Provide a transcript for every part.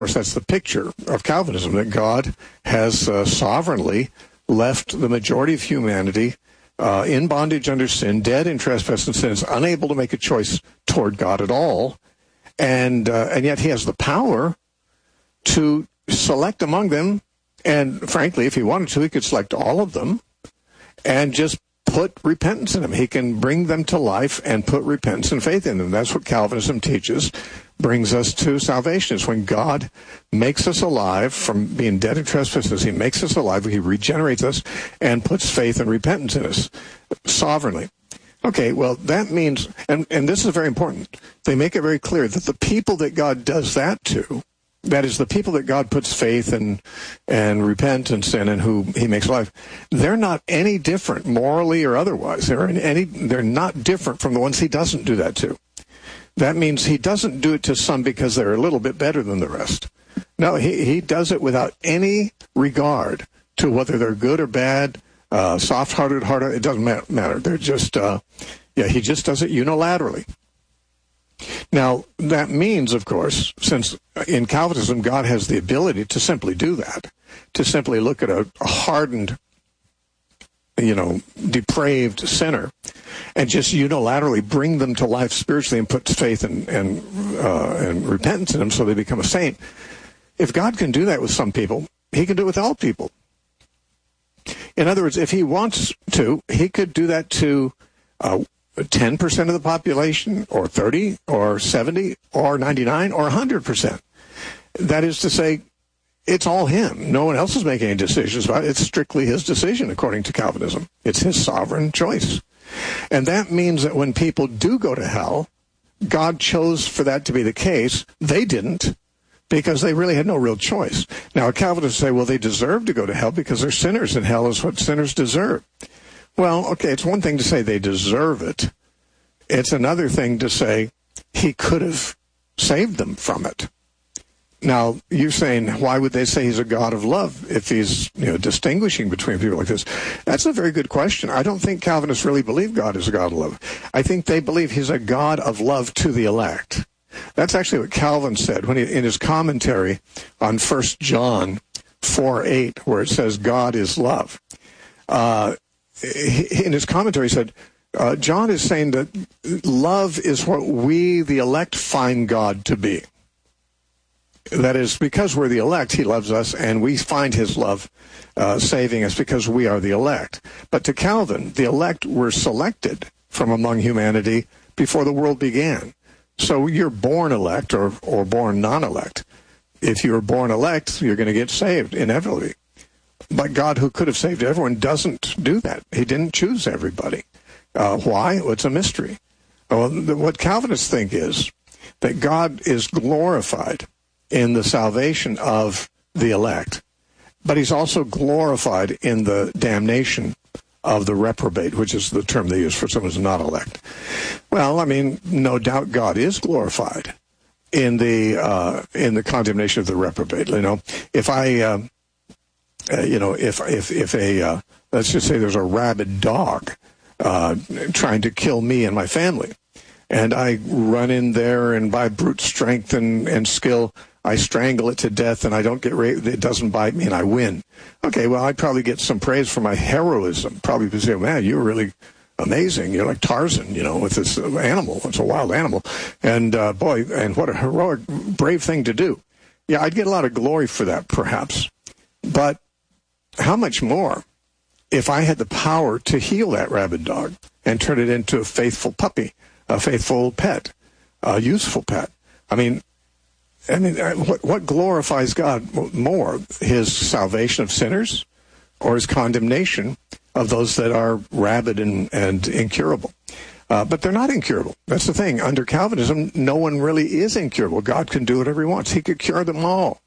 course, that's the picture of Calvinism, that God has sovereignly left the majority of humanity in bondage under sin, dead in trespass and sins, unable to make a choice toward God at all, and yet he has the power to select among them, and frankly, if he wanted to, he could select all of them and just put repentance in them. He can bring them to life and put repentance and faith in them. That's what Calvinism teaches, brings us to salvation. It's when God makes us alive from being dead in trespasses. He makes us alive. He regenerates us and puts faith and repentance in us sovereignly. Okay, well, that means, and this is very important, they make it very clear that the people that God does that to, that is, the people that God puts faith and repentance in and who he makes alive, they're not any different morally or otherwise. They're not different from the ones he doesn't do that to. That means he doesn't do it to some because they're a little bit better than the rest. No, he does it without any regard to whether they're good or bad, soft-hearted, hard-hearted. It doesn't matter. They're just, he just does it unilaterally. Now, that means, of course, since in Calvinism God has the ability to simply do that, to simply look at a hardened, depraved sinner and just unilaterally bring them to life spiritually and put faith and repentance in them so they become a saint. If God can do that with some people, he can do it with all people. In other words, if he wants to, he could do that to 10% of the population, or 30, or 70, or 99, or 100%. That is to say, it's all him. No one else is making any decisions about it. It's strictly his decision, according to Calvinism. It's his sovereign choice. And that means that when people do go to hell, God chose for that to be the case. They didn't, because they really had no real choice. Now, Calvinists say, well, they deserve to go to hell because they're sinners, and hell is what sinners deserve. Well, okay, it's one thing to say they deserve it. It's another thing to say he could have saved them from it. Now, you're saying, why would they say he's a God of love if he's distinguishing between people like this? That's a very good question. I don't think Calvinists really believe God is a God of love. I think they believe he's a God of love to the elect. That's actually what Calvin said when in his commentary on 1 John 4:8, where it says God is love. In his commentary, he said, John is saying that love is what we, the elect, find God to be. That is, because we're the elect, he loves us, and we find his love saving us because we are the elect. But to Calvin, the elect were selected from among humanity before the world began. So you're born elect or born non-elect. If you're born elect, you're going to get saved inevitably. But God, who could have saved everyone, doesn't do that. He didn't choose everybody. Why? Well, it's a mystery. What Calvinists think is that God is glorified in the salvation of the elect, but he's also glorified in the damnation of the reprobate, which is the term they use for someone who's not elect. Well, I mean, no doubt God is glorified in the condemnation of the reprobate. If I if a let's just say there's a rabid dog trying to kill me and my family, and I run in there and by brute strength and skill I strangle it to death and I don't get raped, it doesn't bite me and I win. Okay, well, I'd probably get some praise for my heroism. Probably people say, man, you were really amazing. You're like Tarzan, with this animal. It's a wild animal. And boy, and what a heroic, brave thing to do. Yeah, I'd get a lot of glory for that, perhaps. But how much more if I had the power to heal that rabid dog and turn it into a faithful puppy, a faithful pet, a useful pet? I mean, what glorifies God more, his salvation of sinners or his condemnation of those that are rabid and incurable? But they're not incurable. That's the thing. Under Calvinism, no one really is incurable. God can do whatever he wants. He could cure them all.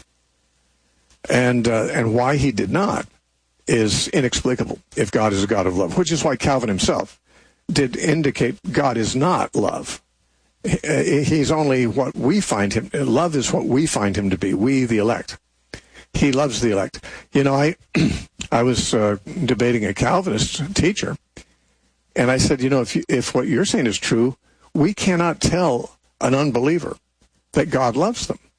And why he did not is inexplicable if God is a God of love, which is why Calvin himself did indicate God is not love. He's only what we find him. Love is what we find him to be, we the elect. He loves the elect. I was debating a Calvinist teacher, and I said, if what you're saying is true, we cannot tell an unbeliever that God loves them.